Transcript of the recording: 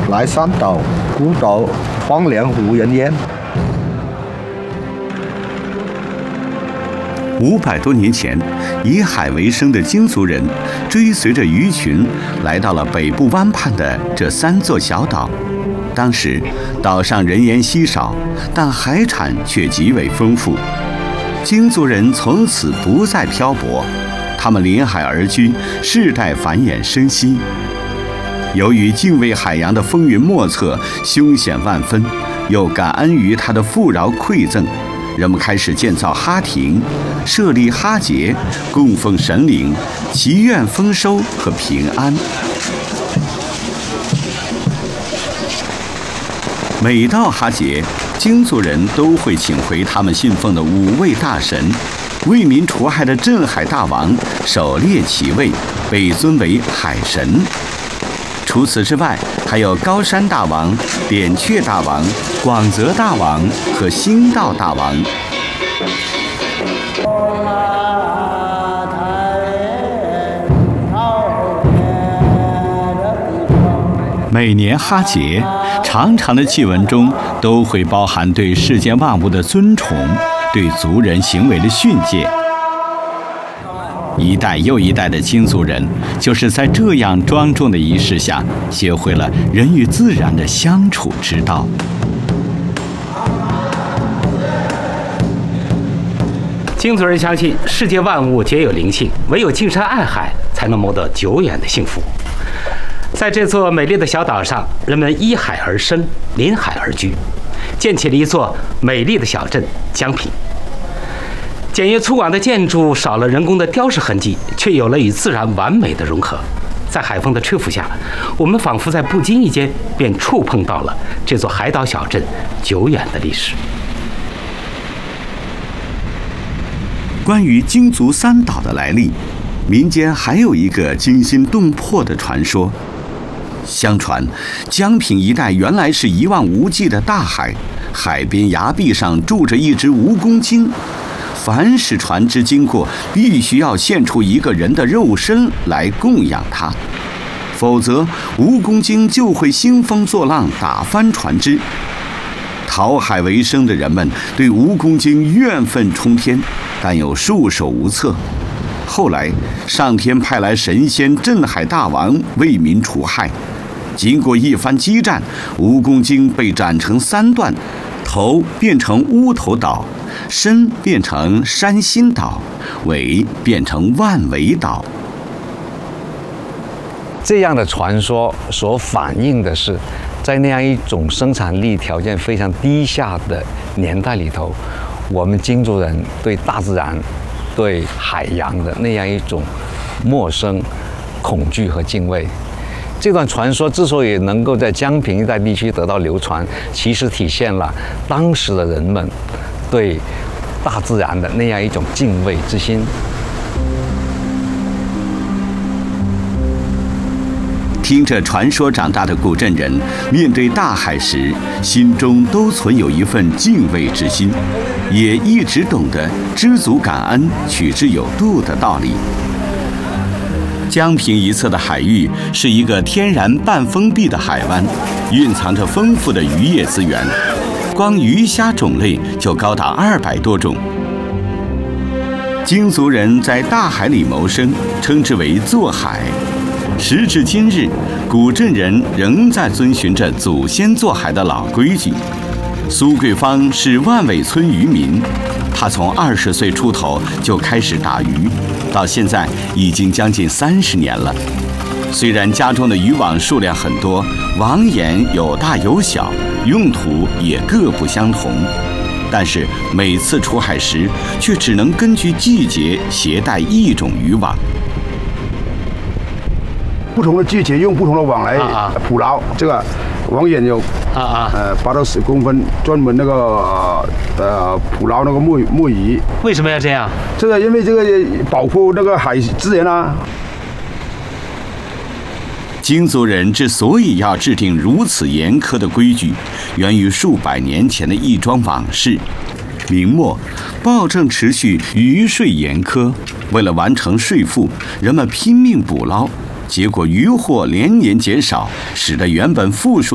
来山岛、孤岛、荒凉无人烟。 500多年前，以海为生的京族人追随着鱼群来到了北部湾畔的这3座小岛。当时岛上人烟稀少，但海产却极为丰富。京族人从此不再漂泊，他们临海而居，世代繁衍生息。由于敬畏海洋的风云莫测、凶险万分，又感恩于它的富饶馈赠，人们开始建造哈亭，设立哈节，供奉神灵，祈愿丰收和平安。每到哈节，京族人都会请回他们信奉的5位大神，为民除害的镇海大王狩猎其位，被尊为海神。除此之外，还有高山大王、点雀大王、广泽大王和兴道大王。每年哈节，长长的祭文中都会包含对世间万物的尊崇，对族人行为的训诫。一代又一代的京族人，就是在这样庄重的仪式下，学会了人与自然的相处之道。 京族人相信世界万物皆有灵性，唯有敬山爱海，才能谋得久远的幸福。在这座美丽的小岛上，人们依海而生，临海而居，建起了一座美丽的小镇江平。简约粗犷的建筑少了人工的雕饰痕迹，却有了与自然完美的融合。在海风的吹拂下，我们仿佛在不经意间便触碰到了这座海岛小镇久远的历史。 关于京族3岛的来历，民间还有一个惊心动魄的传说。相传，江平一带原来是一望无际的大海，海边崖壁上住着一只蜈蚣精。凡是船只经过，必须要献出一个人的肉身来供养它，否则蜈蚣精就会兴风作浪，打翻船只。讨海为生的人们对蜈蚣精怨愤冲天，但又束手无策。后来，上天派来神仙镇海大王为民除害。经过一番激战，蜈蚣精被斩成3段，头变成乌头岛，身变成山心岛，尾变成万尾岛。 这样的传说所反映的是，在那样一种生产力条件非常低下的年代里头，我们京族人对大自然、对海洋的那样一种陌生、恐惧和敬畏。这段传说之所以能够在江平一带地区得到流传，其实体现了当时的人们对大自然的那样一种敬畏之心。 听着传说长大的古镇人，面对大海时，心中都存有一份敬畏之心，也一直懂得知足感恩、取之有度的道理。江平一侧的海域是一个天然半封闭的海湾，蕴藏着丰富的渔业资源，光鱼虾种类就高达200多种。京族人在大海里谋生，称之为做海。时至今日，古镇人仍在遵循着祖先做海的老规矩。苏桂芳是万尾村渔民，他从20岁出头就开始打鱼，到现在已经将近30年了。虽然家中的渔网数量很多，网眼有大有小，用途也各不相同，但是每次出海时却只能根据季节携带一种渔网。 不同的季节用不同的网来捕捞，这个网眼有8到10公分，专门那个捕捞那个墨鱼。 为什么要这样？ 这个因为这个保护那个海资源啊。 京族人之所以要制定如此严苛的规矩，源于数百年前的一桩往事。明末，暴政持续，渔税严苛，为了完成税赋，人们拼命捕捞。结果渔获连年减少，使得原本富庶